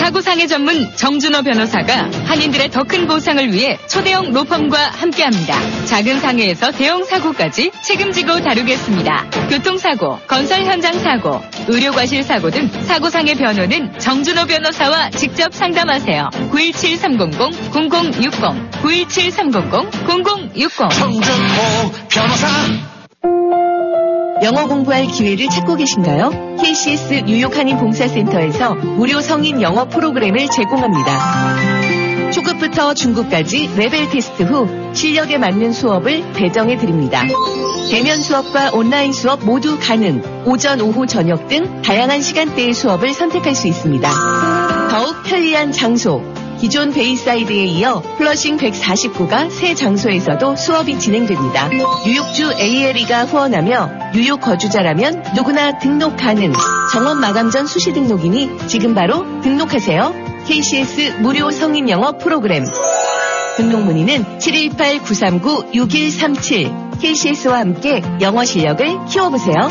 사고상해 전문 정준호 변호사가 한인들의 더 큰 보상을 위해 초대형 로펌과 함께합니다. 작은 상해에서 대형 사고까지 책임지고 다루겠습니다. 교통사고, 건설 현장 사고, 의료과실 사고 등 사고상해 변호는 정준호 변호사와 직접 상담하세요. 917-300-0060 917-300-0060 정준호 변호사. 영어 공부할 기회를 찾고 계신가요? KCS 뉴욕 한인 봉사센터에서 무료 성인 영어 프로그램을 제공합니다. 초급부터 중급까지 레벨 테스트 후 실력에 맞는 수업을 배정해 드립니다. 대면 수업과 온라인 수업 모두 가능. 오전, 오후, 저녁 등 다양한 시간대의 수업을 선택할 수 있습니다. 더욱 편리한 장소. 기존 베이사이드에 이어 플러싱 149가 새 장소에서도 수업이 진행됩니다. 뉴욕주 ALE가 후원하며 뉴욕 거주자라면 누구나 등록 가능. 정원 마감 전 수시 등록이니 지금 바로 등록하세요. KCS 무료 성인 영어 프로그램. 등록 문의는 718-939-6137. KCS와 함께 영어 실력을 키워보세요.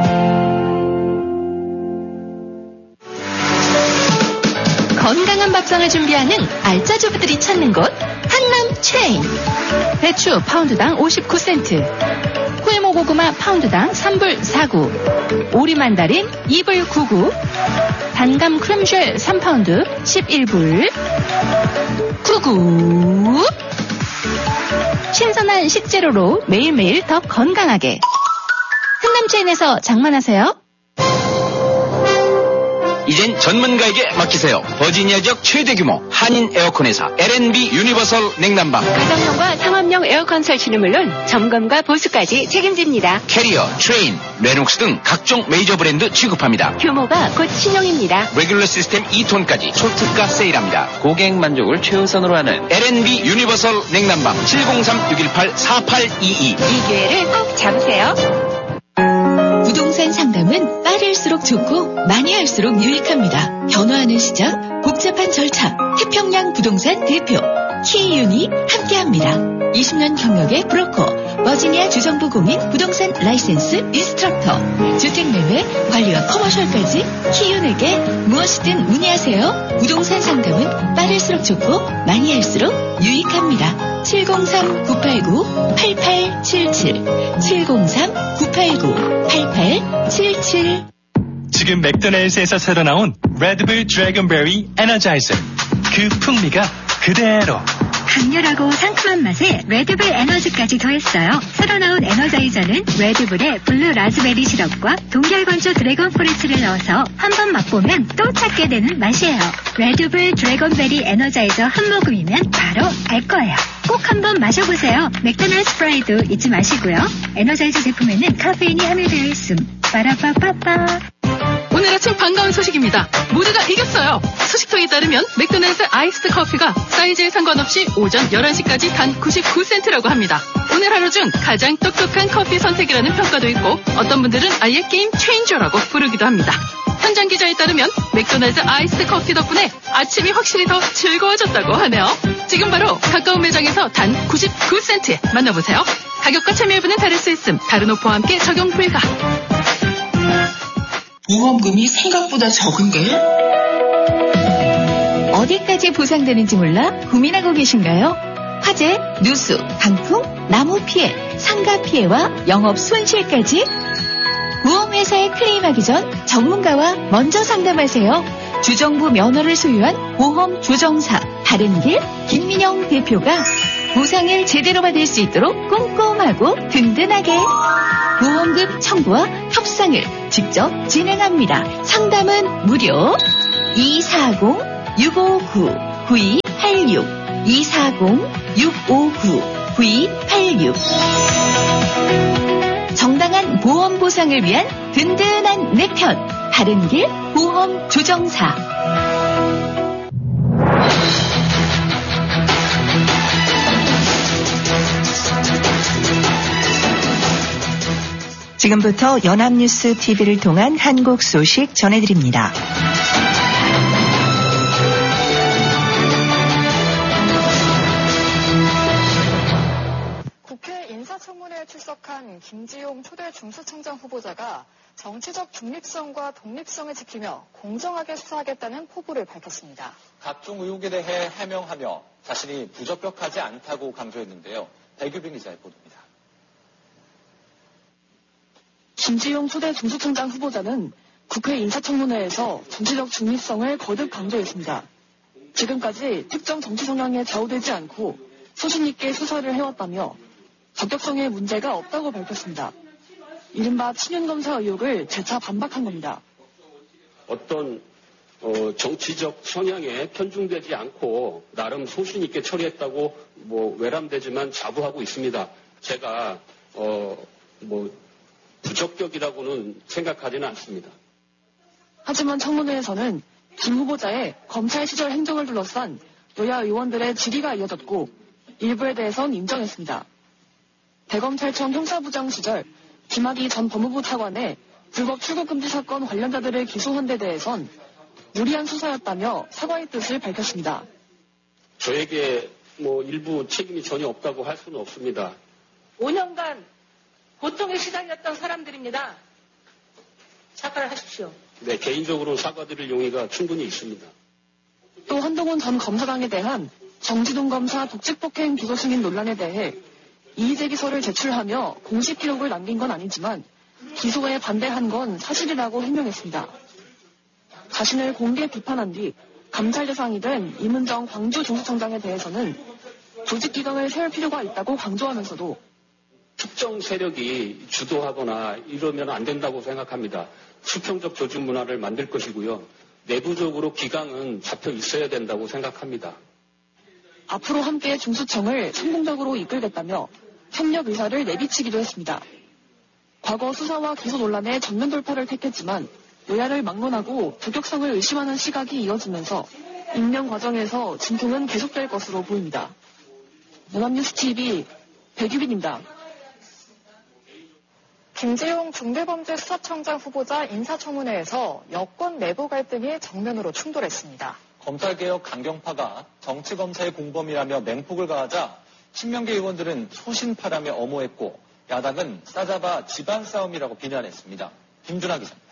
건강한 밥상을 준비하는 알짜 주부들이 찾는 곳 한남 체인. 배추 파운드당 59센트, 코에모 고구마 파운드당 3불 49, 오리 만다린 2불 99, 단감 크림쉘 3파운드 11불 99. 신선한 식재료로 매일매일 더 건강하게 한남 체인에서 장만하세요. 이젠 전문가에게 맡기세요. 버지니아 지역 최대 규모 한인 에어컨 회사 L&B 유니버설 냉난방. 가정용과 상업용 에어컨 설치는 물론 점검과 보수까지 책임집니다. 캐리어, 트레인, 레녹스 등 각종 메이저 브랜드 취급합니다. 규모가 곧 신용입니다. 레귤러 시스템 2톤까지 초특가 세일합니다. 고객 만족을 최우선으로 하는 L&B 유니버설 냉난방 703-618-4822. 이 기회를 꼭 잡으세요. 부동산 상담은 빠를수록 좋고 많이 할수록 유익합니다. 변화하는 시장, 복잡한 절차, 태평양 부동산 대표 키이윤이 함께합니다. 20년 경력의 브로커, 버지니아 주정부 공인 부동산 라이센스 인스트럭터, 주택매매, 관리와 커머셜까지 키이윤에게 무엇이든 문의하세요. 부동산 상담은 빠를수록 좋고 많이 할수록 유익합니다. 703-989-8877 703-989-8877. 지금 맥도날드에서 새로 나온 레드불 드래곤베리 에너자이저. 그 풍미가 그대로. 강렬하고 상큼한 맛에 레드불 에너지까지 더했어요. 새로 나온 에너자이저는 레드불에 블루 라즈베리 시럽과 동결건조 드래곤 프루츠를 넣어서 한 번 맛보면 또 찾게 되는 맛이에요. 레드불 드래곤베리 에너자이저 한 모금이면 바로 알 거예요. 꼭 한번 마셔보세요. 맥도날드 프라이도 잊지 마시고요. 에너자이저 제품에는 카페인이 함유되어 있음. 빠라빠빠빠. 오늘 아침 반가운 소식입니다. 모두가 이겼어요. 소식통에 따르면 맥도날드 아이스드 커피가 사이즈에 상관없이 오전 11시까지 단 99센트라고 합니다. 오늘 하루 중 가장 똑똑한 커피 선택이라는 평가도 있고 어떤 분들은 아예 게임 체인저라고 부르기도 합니다. 현장 기자에 따르면 맥도날드 아이스드 커피 덕분에 아침이 확실히 더 즐거워졌다고 하네요. 지금 바로 가까운 매장에서 단 99센트에 만나보세요. 가격과 참여 여부는 다를 수 있음. 다른 오퍼와 함께 적용 불가. 보험금이 생각보다 적은데? 어디까지 보상되는지 몰라 고민하고 계신가요? 화재, 누수, 강풍, 나무 피해, 상가 피해와 영업 손실까지? 보험회사에 클레임하기 전 전문가와 먼저 상담하세요. 주정부 면허를 소유한 보험 조정사 바른길 김민영 대표가 보상을 제대로 받을 수 있도록 꼼꼼하고 든든하게 보험금 청구와 협상을 직접 진행합니다. 상담은 무료. 240-659-9286 240-659-9286 정당한 보험 보상을 위한 든든한 내 편 바른길 보험 조정사. 지금부터 연합뉴스 TV를 통한 한국 소식 전해드립니다. 국회 인사청문회에 출석한 유력한 김지용 초대 중수청장 후보자가 정치적 중립성과 독립성을 지키며 공정하게 수사하겠다는 포부를 밝혔습니다. 각종 의혹에 대해 해명하며 자신이 부적격하지 않다고 강조했는데요. 배규빈 기자의 보도입니다. 김지용 초대 중수청장 후보자는 국회 인사청문회에서 정치적 중립성을 거듭 강조했습니다. 지금까지 특정 정치 성향에 좌우되지 않고 소신 있게 수사를 해왔다며 적격성에 문제가 없다고 밝혔습니다. 이른바 친윤검사 의혹을 재차 반박한 겁니다. 어떤 정치적 성향에 편중되지 않고 나름 소신 있게 처리했다고 외람되지만 자부하고 있습니다. 제가 부적격이라고는 생각하지는 않습니다. 하지만 청문회에서는 김 후보자의 검찰 시절 행적을 둘러싼 여야 의원들의 질의가 이어졌고 일부에 대해선 인정했습니다. 대검찰청 형사부장 시절 김학의 전 법무부 차관의 불법 출국 금지 사건 관련자들을 기소한 데 대해선 무리한 수사였다며 사과의 뜻을 밝혔습니다. 저에게 일부 책임이 전혀 없다고 할 수는 없습니다. 5년간 고통에 시달렸던 사람들입니다. 사과를 하십시오. 네, 개인적으로 사과드릴 용의가 충분히 있습니다. 또 한동훈 전 검사장에 대한 정지동 검사 독직폭행 기소 승인 논란에 대해 이의제기서를 제출하며 공식 기록을 남긴 건 아니지만 기소에 반대한 건 사실이라고 해명했습니다. 자신을 공개 비판한 뒤 감찰 대상이 된 이문정 광주 중수청장에 대해서는 조직기강을 세울 필요가 있다고 강조하면서도 특정 세력이 주도하거나 이러면 안 된다고 생각합니다. 수평적 조직 문화를 만들 것이고요. 내부적으로 기강은 잡혀 있어야 된다고 생각합니다. 앞으로 함께 중수청을 성공적으로 이끌겠다며 협력 의사를 내비치기도 했습니다. 과거 수사와 기소 논란의 전면 돌파를 택했지만 여야를 막론하고 적격성을 의심하는 시각이 이어지면서 임명 과정에서 진통은 계속될 것으로 보입니다. 연합뉴스TV 배규빈입니다. 김지용 중대범죄수사청장 후보자 인사청문회에서 여권 내부 갈등이 정면으로 충돌했습니다. 검찰개혁 강경파가 정치검사의 공범이라며 맹폭을 가하자 친명계 의원들은 소신파라며 엄호했고 야당은 싸잡아 집안 싸움이라고 비난했습니다. 김준하 기자입니다.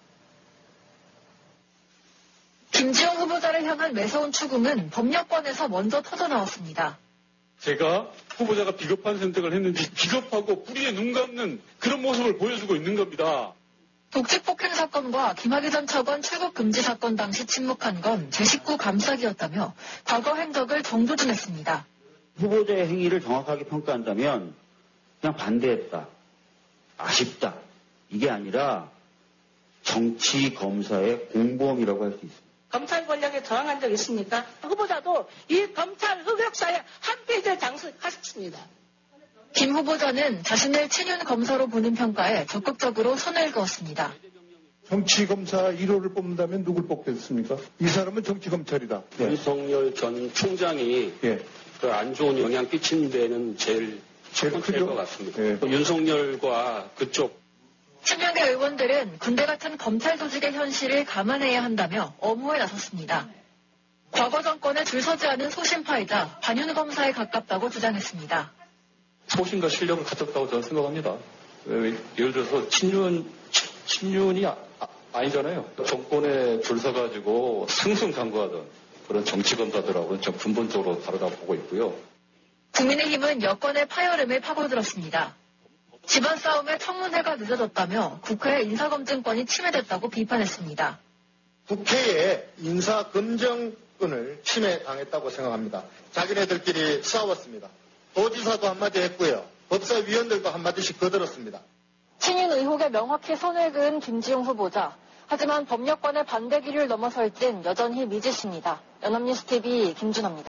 김지용 후보자를 향한 매서운 추궁은 법여권에서 먼저 터져나왔습니다. 제가 후보자가 비겁한 선택을 했는지 비겁하고 뿌리에 눈 감는 그런 모습을 보여주고 있는 겁니다. 독직폭행 사건과 김학의 전 차관 출국 금지 사건 당시 침묵한 건 제 식구 감싸기였다며 과거 행적을 정조준했습니다. 후보자의 행위를 정확하게 평가한다면 그냥 반대했다, 아쉽다 이게 아니라 정치 검사의 공범이라고 할 수 있습니다. 검찰 권력에 저항한 적 있습니까? 후보자도 이 검찰 흑역사에 한 페이지를 장식하셨습니다. 김 후보자는 자신을 친윤 검사로 보는 평가에 적극적으로 선을 그었습니다. 정치검사 1호를 뽑는다면 누굴 뽑겠습니까? 이 사람은 정치검찰이다. 네. 윤석열 전 총장이 그 안 좋은 영향 끼친 데는 제일 첫 번째일 것 같습니다. 윤석열과 그쪽 친명계 의원들은 군대 같은 검찰 조직의 현실을 감안해야 한다며 엄호에 나섰습니다. 과거 정권에 줄서지 않은 소신파이자 반윤 검사에 가깝다고 주장했습니다. 소신과 실력을 가졌다고 저는 생각합니다. 예를 들어서 친윤이 아니잖아요. 정권에 줄 서가지고 승승장구하던 그런 정치검사들하고는 좀 근본적으로 다르다고 보고 있고요. 국민의힘은 여권의 파열음을 파고들었습니다. 집안 싸움에 청문회가 늦어졌다며 국회 인사검증권이 침해됐다고 비판했습니다. 국회의 인사검증권을 침해당했다고 생각합니다. 자기네들끼리 싸웠습니다. 도지사도 한마디 했고요. 법사위원들도 한마디씩 거들었습니다. 친윤 의혹에 명확히 손을 그은 김지용 후보자. 하지만 법여권의 반대 기류를 넘어설진 여전히 미지수입니다. 연합뉴스TV 김준호입니다.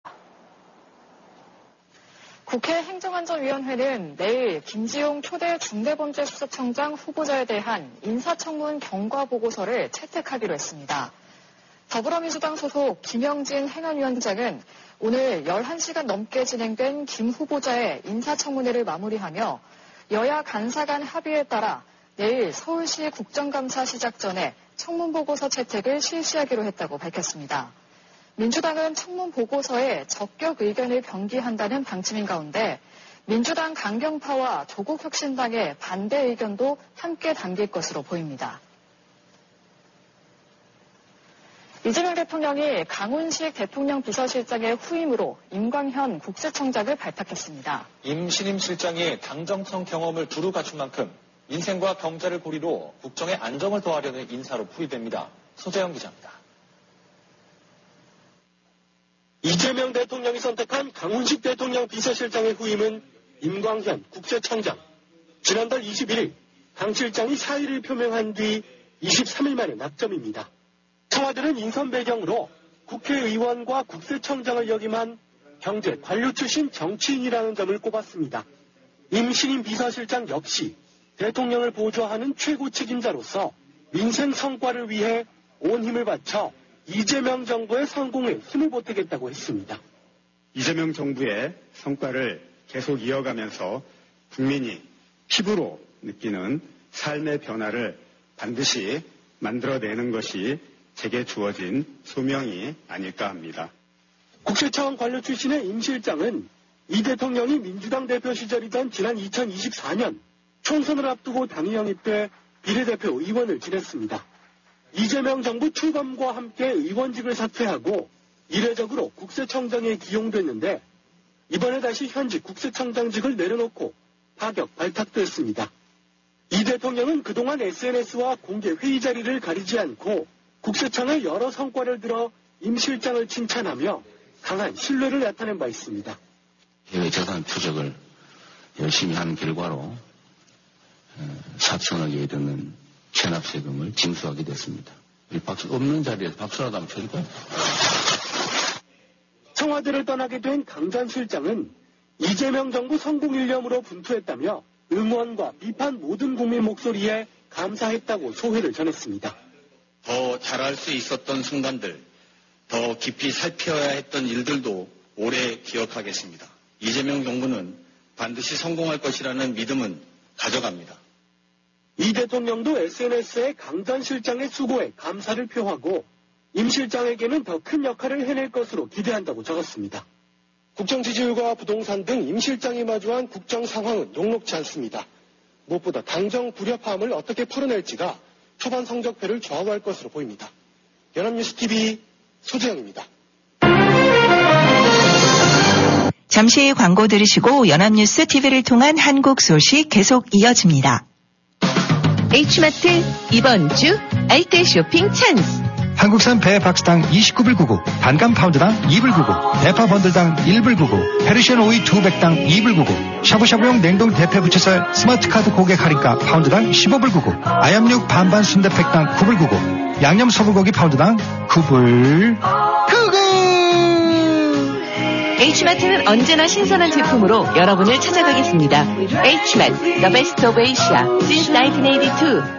국회 행정안전위원회는 내일 김지용 초대 중대범죄수사청장 후보자에 대한 인사청문 경과보고서를 채택하기로 했습니다. 더불어민주당 소속 김영진 행안위원장은 오늘 11시간 넘게 진행된 김 후보자의 인사청문회를 마무리하며 여야 간사 간 합의에 따라 내일 서울시 국정감사 시작 전에 청문보고서 채택을 실시하기로 했다고 밝혔습니다. 민주당은 청문보고서에 적격 의견을 병기한다는 방침인 가운데 민주당 강경파와 조국혁신당의 반대 의견도 함께 담길 것으로 보입니다. 이재명 대통령이 강훈식 대통령 비서실장의 후임으로 임광현 국세청장을 발탁했습니다. 임 신임 실장이 당정청 경험을 두루 갖춘 만큼 민생과 경제를 고리로 국정의 안정을 도하려는 인사로 풀이됩니다. 소재영 기자입니다. 이재명 대통령이 선택한 강훈식 대통령 비서실장의 후임은 임광현 국세청장. 지난달 21일 강 실장이 사의를 표명한 뒤 23일 만에 낙점입니다. 청와대는 인선 배경으로 국회의원과 국세청장을 역임한 경제 관료 출신 정치인이라는 점을 꼽았습니다. 임 신임 비서실장 역시 대통령을 보좌하는 최고 책임자로서 민생 성과를 위해 온 힘을 바쳐 이재명 정부의 성공에 힘을 보태겠다고 했습니다. 이재명 정부의 성과를 계속 이어가면서 국민이 피부로 느끼는 삶의 변화를 반드시 만들어내는 것이 제게 주어진 소명이 아닐까 합니다. 국세청 관료 출신의 임 실장은 이 대통령이 민주당 대표 시절이던 지난 2024년 총선을 앞두고 당이 영입돼 비례대표 의원을 지냈습니다. 이재명 정부 출범과 함께 의원직을 사퇴하고 이례적으로 국세청장에 기용됐는데 이번에 다시 현직 국세청장직을 내려놓고 파격 발탁됐습니다. 이 대통령은 그동안 SNS와 공개 회의 자리를 가리지 않고 국세청의 여러 성과를 들어 임 실장을 칭찬하며 강한 신뢰를 나타낸 바 있습니다. 해외 자산 추적을 열심히 한 결과로 4천억에 이르는 체납세금을 징수하게 됐습니다. 없는 자리에서 박수라도 한번 쳐줄까요? 청와대를 떠나게 된 강 전 실장은 이재명 정부 성공 일념으로 분투했다며 응원과 비판 모든 국민 목소리에 감사했다고 소회를 전했습니다. 더 잘할 수 있었던 순간들, 더 깊이 살펴야 했던 일들도 오래 기억하겠습니다. 이재명 정부는 반드시 성공할 것이라는 믿음은 가져갑니다. 이 대통령도 SNS에 강 전 실장의 수고에 감사를 표하고 임 실장에게는 더 큰 역할을 해낼 것으로 기대한다고 적었습니다. 국정 지지율과 부동산 등 임 실장이 마주한 국정 상황은 녹록지 않습니다. 무엇보다 당정 불협화음을 어떻게 풀어낼지가 초반 성적표를 좌우할 것으로 보입니다. 연합뉴스TV 소재영입니다. 잠시 광고 들으시고 연합뉴스 TV를 통한 한국 소식 계속 이어집니다. H마트 이번 주 알뜰 쇼핑 찬스. 한국산 배 박스당 29불 99, 단감 파운드당 2불 99, 대파 번들당 1불 99, 페르시안 오이 200당 2불 99, 샤브샤브용 냉동 대패 부채살 스마트카드 고객 할인가 파운드당 15불 99, 아얌육 반반 순대팩당 9불 99, 양념 소불고기 파운드당 9불 99. H마트는 언제나 신선한 제품으로 여러분을 찾아가겠습니다. H마트, The Best of Asia, since 1982.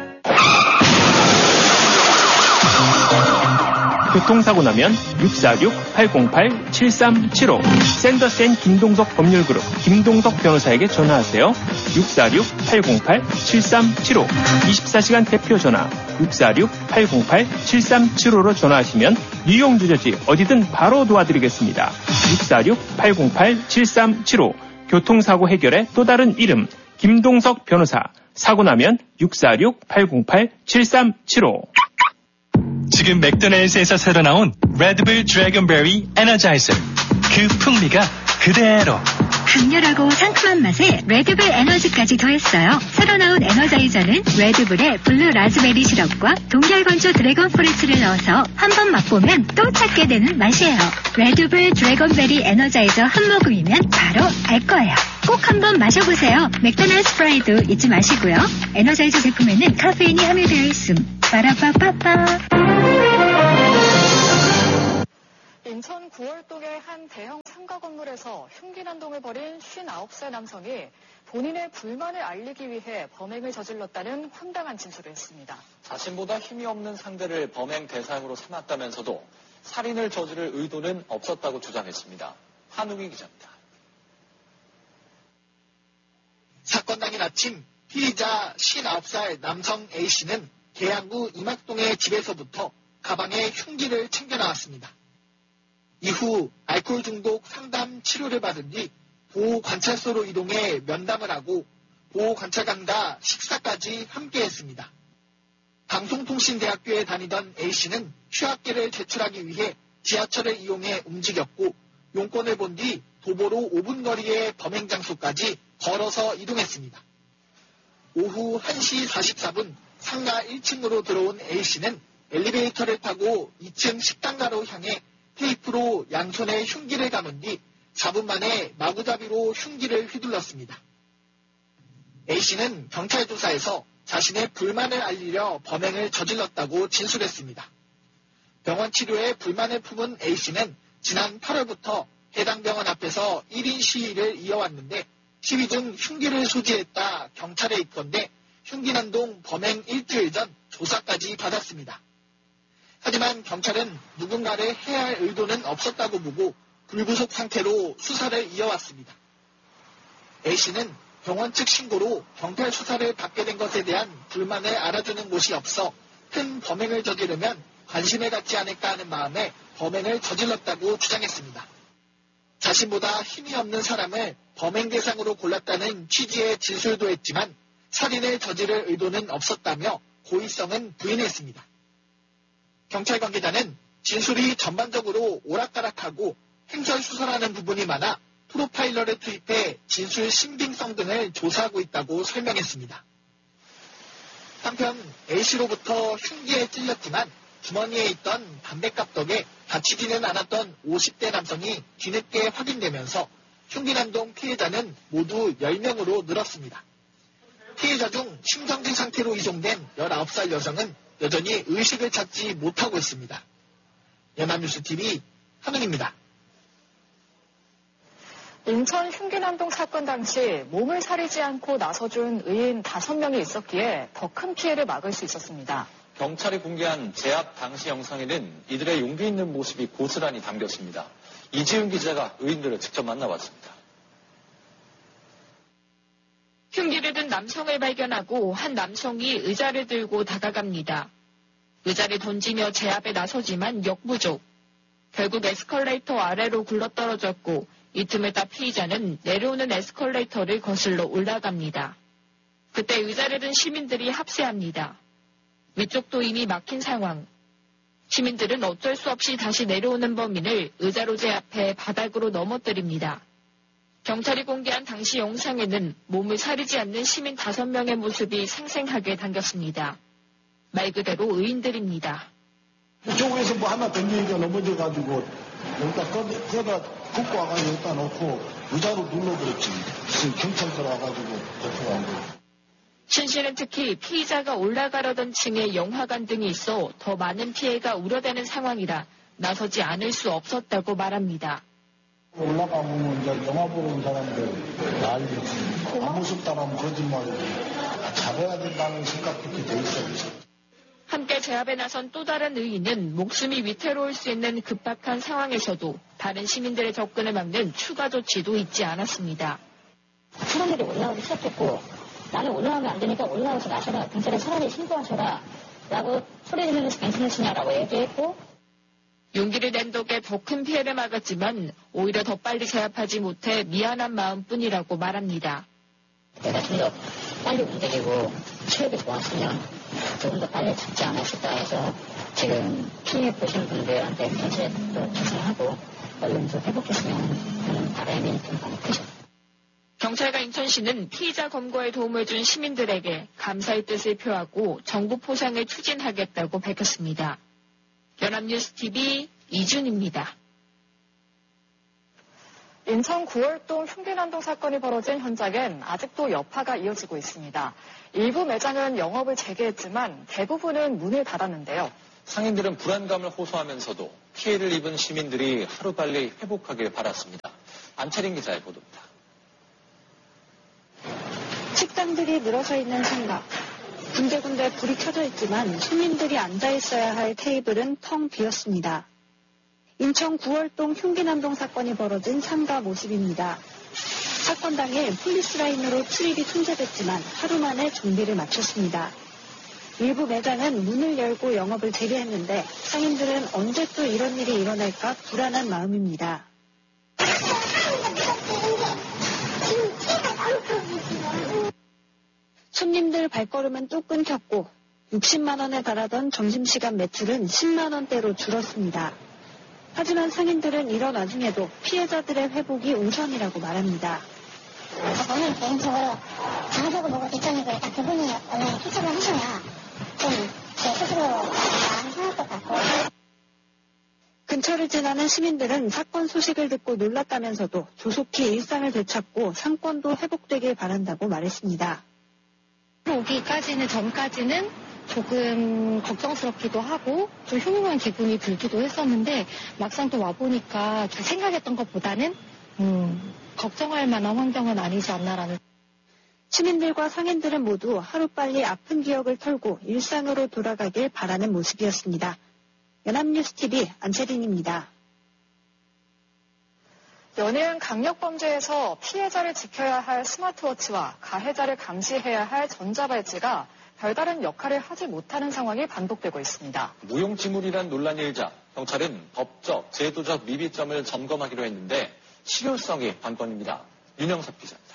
교통사고 나면 646-808-7375 샌더센 김동석 법률그룹 김동석 변호사에게 전화하세요. 646-808-7375 24시간 대표 전화 646-808-7375로 전화하시면 뉴욕 뉴저지 어디든 바로 도와드리겠습니다. 646-808-7375 교통사고 해결의 또 다른 이름 김동석 변호사. 사고 나면 646-808-7375. 지금 맥도날드에서 새로 나온 레드불 드래곤베리 에너자이저. 그 풍미가 그대로. 강렬하고 상큼한 맛에 레드불 에너지까지 더했어요. 새로 나온 에너자이저는 레드불에 블루 라즈베리 시럽과 동결건조 드래곤 프루츠를 넣어서 한 번 맛보면 또 찾게 되는 맛이에요. 레드불 드래곤베리 에너자이저 한 모금이면 바로 알 거예요. 꼭 한번 마셔보세요. 맥도날드 프라이도 잊지 마시고요. 에너자이저 제품에는 카페인이 함유되어 있음. 빠라빠빠빠. 인천 9월동의 한 대형 상가 건물에서 흉기 난동을 벌인 59세 남성이 본인의 불만을 알리기 위해 범행을 저질렀다는 황당한 진술을 했습니다. 자신보다 힘이 없는 상대를 범행 대상으로 삼았다면서도 살인을 저지를 의도는 없었다고 주장했습니다. 한웅희 기자입니다. 사건 당일 아침 피의자 59살 남성 A씨는 계양구 이막동의 집에서부터 가방에 흉기를 챙겨 나왔습니다. 이후 알코올 중독 상담 치료를 받은 뒤 보호관찰소로 이동해 면담을 하고 보호관찰관과 식사까지 함께했습니다. 방송통신대학교에 다니던 A씨는 휴학계를 제출하기 위해 지하철을 이용해 움직였고 용건을 본 뒤 도보로 5분 거리의 범행 장소까지 걸어서 이동했습니다. 오후 1시 44분 상가 1층으로 들어온 A씨는 엘리베이터를 타고 2층 식당가로 향해 테이프로 양손에 흉기를 감은 뒤 4분 만에 마구잡이로 흉기를 휘둘렀습니다. A씨는 경찰 조사에서 자신의 불만을 알리려 범행을 저질렀다고 진술했습니다. 병원 치료에 불만을 품은 A씨는 지난 8월부터 해당 병원 앞에서 1인 시위를 이어왔는데 시위 중 흉기를 소지했다 경찰에 입건돼 흉기난동 범행 일주일 전 조사까지 받았습니다. 하지만 경찰은 누군가를 해야 할 의도는 없었다고 보고 불구속 상태로 수사를 이어왔습니다. A씨는 병원 측 신고로 경찰 수사를 받게 된 것에 대한 불만을 알아주는 곳이 없어 큰 범행을 저지르면 관심을 갖지 않을까 하는 마음에 범행을 저질렀다고 주장했습니다. 자신보다 힘이 없는 사람을 범행 대상으로 골랐다는 취지의 진술도 했지만 살인을 저지를 의도는 없었다며 고의성은 부인했습니다. 경찰 관계자는 진술이 전반적으로 오락가락하고 횡설수설하는 부분이 많아 프로파일러를 투입해 진술 신빙성 등을 조사하고 있다고 설명했습니다. 한편 A씨로부터 흉기에 찔렸지만 주머니에 있던 담뱃갑 덕에 다치지는 않았던 50대 남성이 뒤늦게 확인되면서 흉기난동 피해자는 모두 10명으로 늘었습니다. 피해자 중 심정지 상태로 이송된 19살 여성은 여전히 의식을 찾지 못하고 있습니다. 연합뉴스TV 한웅입니다. 인천 흉기난동 사건 당시 몸을 사리지 않고 나서준 의인 5명이 있었기에 더 큰 피해를 막을 수 있었습니다. 경찰이 공개한 제압 당시 영상에는 이들의 용기 있는 모습이 고스란히 담겼습니다. 이지훈 기자가 의인들을 직접 만나봤습니다. 흉기를 든 남성을 발견하고 한 남성이 의자를 들고 다가갑니다. 의자를 던지며 제압에 나서지만 역부족. 결국 에스컬레이터 아래로 굴러떨어졌고 이 틈을 타 피의자는 내려오는 에스컬레이터를 거슬러 올라갑니다. 그때 의자를 든 시민들이 합세합니다. 위쪽도 이미 막힌 상황. 시민들은 어쩔 수 없이 다시 내려오는 범인을 의자로 제압해 바닥으로 넘어뜨립니다. 경찰이 공개한 당시 영상에는 몸을 사리지 않는 시민 5명의 모습이 생생하게 담겼습니다. 말 그대로 의인들입니다. 이쪽에서 뭐 하나 던지니까 넘어져가지고 여기다 꺼다 굽고 와가지고 여기다 놓고 의자로 눌러버렸지. 지금 경찰 들어와가지고 옆으로 간 거예요. 신씨는 특히 피의자가 올라가려던 층에 영화관 등이 있어 더 많은 피해가 우려되는 상황이라 나서지 않을 수 없었다고 말합니다. 올라가보면 이제 영화 보러 온 사람들 난리지. 안 무섭다라면 거짓말이고 잘해야 된다는 생각부터 돼 있어요. 함께 제압에 나선 또 다른 의인은 목숨이 위태로울 수 있는 급박한 상황에서도 다른 시민들의 접근을 막는 추가 조치도 잊지 않았습니다. 사람들이 올라오기 시작했고 나는 올라가면 안 되니까 올라오지 마셔라. 경찰에 차라리 신고하셔라. 라고 소리 지르면서 괜찮으시냐라고 얘기했고 용기를 낸 덕에 더 큰 피해를 막았지만 오히려 더 빨리 제압하지 못해 미안한 마음뿐이라고 말합니다. 내가 좀 더 빨리 움직이고 체력이 좋았으면 조금 더 빨리 잡지 않았을까 해서 지금 피해 보신 분들한테 전체도 죄송하고 얼른 좀 회복했으면 하는 바람이 좀 많이 크죠. 경찰과 인천시는 피의자 검거에 도움을 준 시민들에게 감사의 뜻을 표하고 정부 포상을 추진하겠다고 밝혔습니다. 연합뉴스TV 이준입니다. 인천 9월동 흉기난동 사건이 벌어진 현장엔 아직도 여파가 이어지고 있습니다. 일부 매장은 영업을 재개했지만 대부분은 문을 닫았는데요. 상인들은 불안감을 호소하면서도 피해를 입은 시민들이 하루빨리 회복하길 바랐습니다. 안채린 기자의 보도입니다. 식당들이 늘어서 있는 상가. 군데군데 불이 켜져 있지만 시민들이 앉아 있어야 할 테이블은 텅 비었습니다. 인천 9월동 흉기난동 사건이 벌어진 상가 모습입니다. 사건 당일 폴리스라인으로 출입이 통제됐지만 하루 만에 정비를 마쳤습니다. 일부 매장은 문을 열고 영업을 재개했는데 상인들은 언제 또 이런 일이 일어날까 불안한 마음입니다. 손님들 발걸음은 또 끊겼고 60만 원에 달하던 점심시간 매출은 10만 원대로 줄었습니다. 하지만 상인들은 이런 와중에도 피해자들의 회복이 우선이라고 말합니다. 저는 개인적으로 당하고 보고 있다니까 일단 그분이 얼른 피처를 하셔야 좀 제 스스로 마음이 편할 것 같고. 근처를 지나는 시민들은 사건 소식을 듣고 놀랐다면서도 조속히 일상을 되찾고 상권도 회복되길 바란다고 말했습니다. 오기까지는 전까지는 조금 걱정스럽기도 하고 좀 흉흉한 기분이 들기도 했었는데 막상 또 와보니까 생각했던 것보다는 걱정할 만한 환경은 아니지 않나라는. 시민들과 상인들은 모두 하루빨리 아픈 기억을 털고 일상으로 돌아가길 바라는 모습이었습니다. 연합뉴스TV 안채린입니다. 연이은 강력범죄에서 피해자를 지켜야 할 스마트워치와 가해자를 감시해야 할 전자발찌가 별다른 역할을 하지 못하는 상황이 반복되고 있습니다. 무용지물이란 논란이 일자 경찰은 법적, 제도적 미비점을 점검하기로 했는데 실효성이 관건입니다. 윤영섭 기자입니다.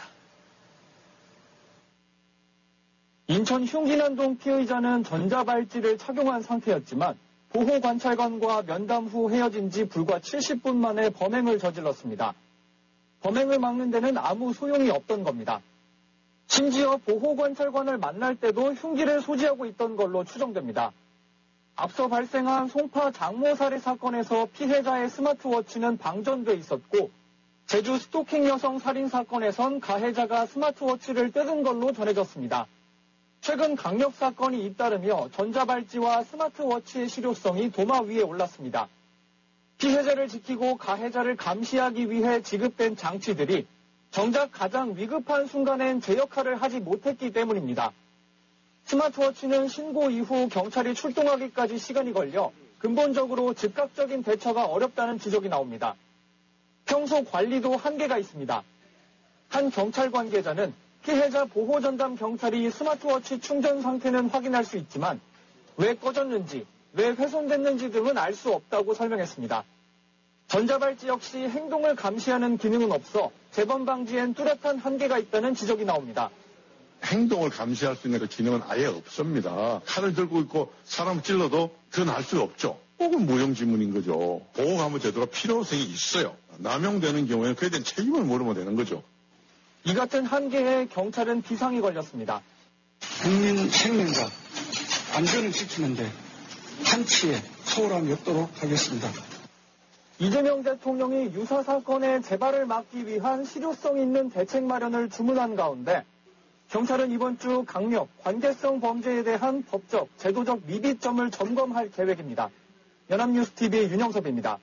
인천 흉기난동 피의자는 전자발찌를 착용한 상태였지만 보호관찰관과 면담 후 헤어진 지 불과 70분 만에 범행을 저질렀습니다. 범행을 막는 데는 아무 소용이 없던 겁니다. 심지어 보호관찰관을 만날 때도 흉기를 소지하고 있던 걸로 추정됩니다. 앞서 발생한 송파 장모 살해 사건에서 피해자의 스마트워치는 방전돼 있었고 제주 스토킹 여성 살인 사건에선 가해자가 스마트워치를 뜯은 걸로 전해졌습니다. 최근 강력 사건이 잇따르며 전자발찌와 스마트워치의 실효성이 도마 위에 올랐습니다. 피해자를 지키고 가해자를 감시하기 위해 지급된 장치들이 정작 가장 위급한 순간엔 제 역할을 하지 못했기 때문입니다. 스마트워치는 신고 이후 경찰이 출동하기까지 시간이 걸려 근본적으로 즉각적인 대처가 어렵다는 지적이 나옵니다. 평소 관리도 한계가 있습니다. 한 경찰 관계자는 피해자 보호전담 경찰이 스마트워치 충전 상태는 확인할 수 있지만 왜 꺼졌는지, 왜 훼손됐는지 등은 알 수 없다고 설명했습니다. 전자발찌 역시 행동을 감시하는 기능은 없어 재범 방지엔 뚜렷한 한계가 있다는 지적이 나옵니다. 행동을 감시할 수 있는 그 기능은 아예 없습니다. 칼을 들고 있고 사람을 찔러도 그건 알 수 없죠. 그건 무용지물인 거죠. 보호감호 제도가 필요성이 있어요. 남용되는 경우에는 그에 대한 책임을 물으면 되는 거죠. 이 같은 한계에 경찰은 비상이 걸렸습니다. 국민 생명과 안전을 지키는데 한치의 소홀함이 없도록 하겠습니다. 이재명 대통령이 유사 사건의 재발을 막기 위한 실효성 있는 대책 마련을 주문한 가운데 경찰은 이번 주 강력, 관계성 범죄에 대한 법적, 제도적 미비점을 점검할 계획입니다. 연합뉴스TV 윤영섭입니다.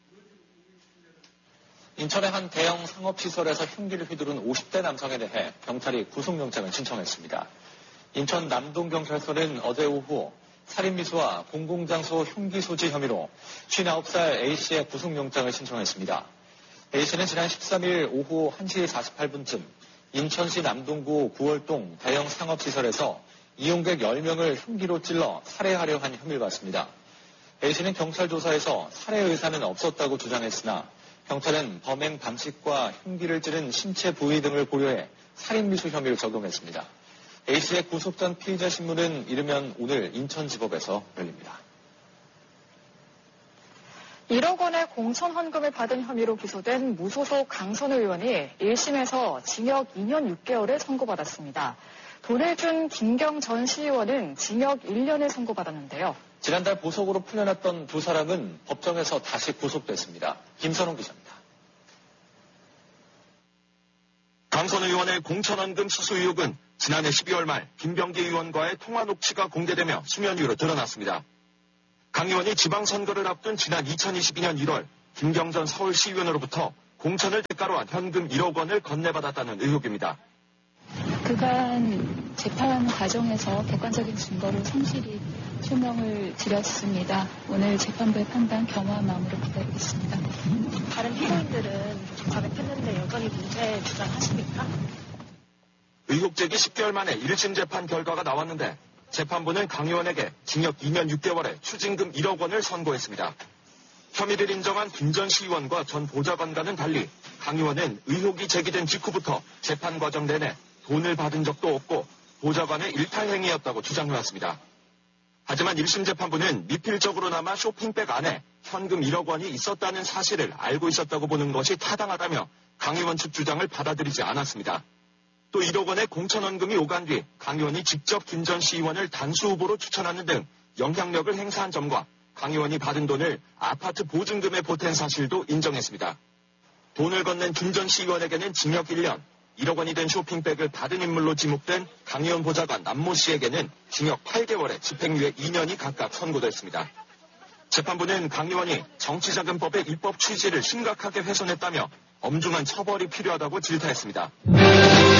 인천의 한 대형 상업시설에서 흉기를 휘두른 50대 남성에 대해 경찰이 구속영장을 신청했습니다. 인천 남동경찰서는 어제 오후 살인미수와 공공장소 흉기 소지 혐의로 59살 A씨의 구속영장을 신청했습니다. A씨는 지난 13일 오후 1시 48분쯤 인천시 남동구 9월동 대형 상업시설에서 이용객 10명을 흉기로 찔러 살해하려 한 혐의를 받습니다. A씨는 경찰 조사에서 살해 의사는 없었다고 주장했으나 경찰은 범행 방식과 흉기를 찌른 신체 부위 등을 고려해 살인미수 혐의를 적용했습니다. A씨의 구속 전 피의자 신문은 이르면 오늘 인천지법에서 열립니다. 1억 원의 공천 헌금을 받은 혐의로 기소된 무소속 강선우 의원이 1심에서 징역 2년 6개월을 선고받았습니다. 돈을 준 김경 전 시의원은 징역 1년을 선고받았는데요. 지난달 보석으로 풀려났던 두 사람은 법정에서 다시 구속됐습니다. 김선홍 기자입니다. 강선우 의원의 공천헌금 수수 의혹은 지난해 12월 말 김병기 의원과의 통화 녹취가 공개되며 수면 위로 드러났습니다. 강 의원이 지방선거를 앞둔 지난 2022년 1월 김경 전 서울시의원으로부터 공천을 대가로 한 현금 1억 원을 건네받았다는 의혹입니다. 그간 재판 과정에서 객관적인 증거를 성실히 소명을 드렸습니다. 오늘 재판부의 판단 겸허한 마음으로 기다리겠습니다. 다른 피고인들은 자백했는데 여전히 문제 주장하십니까? 의혹 제기 10개월 만에 1심 재판 결과가 나왔는데 재판부는 강 의원에게 징역 2년 6개월에 추징금 1억 원을 선고했습니다. 혐의를 인정한 김 전 시의원과 전 보좌관과는 달리 강 의원은 의혹이 제기된 직후부터 재판 과정 내내 돈을 받은 적도 없고 보좌관의 일탈 행위였다고 주장해왔습니다. 하지만 1심 재판부는 미필적으로나마 쇼핑백 안에 현금 1억 원이 있었다는 사실을 알고 있었다고 보는 것이 타당하다며 강 의원 측 주장을 받아들이지 않았습니다. 또 1억 원의 공천원금이 오간 뒤 강 의원이 직접 김 전 씨 의원을 단수 후보로 추천하는 등 영향력을 행사한 점과 강 의원이 받은 돈을 아파트 보증금에 보탠 사실도 인정했습니다. 돈을 건넨 김 전 씨 의원에게는 징역 1년, 1억 원이 된 쇼핑백을 받은 인물로 지목된 강 의원 보좌관 남모 씨에게는 징역 8개월에 집행유예 2년이 각각 선고됐습니다. 재판부는 강 의원이 정치자금법의 입법 취지를 심각하게 훼손했다며 엄중한 처벌이 필요하다고 질타했습니다.